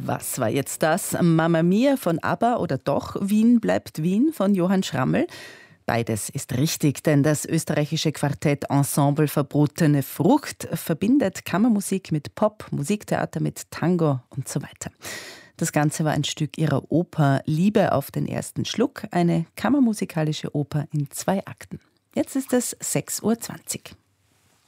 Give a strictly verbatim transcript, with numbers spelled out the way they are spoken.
Was war jetzt das? Mamma Mia von ABBA oder doch Wien bleibt Wien von Johann Schrammel? Beides ist richtig, denn das österreichische Quartett Ensemble Verbotene Frucht verbindet Kammermusik mit Pop, Musiktheater mit Tango und so weiter. Das Ganze war ein Stück ihrer Oper Liebe auf den ersten Schluck, eine kammermusikalische Oper in zwei Akten. Jetzt ist es sechs Uhr zwanzig.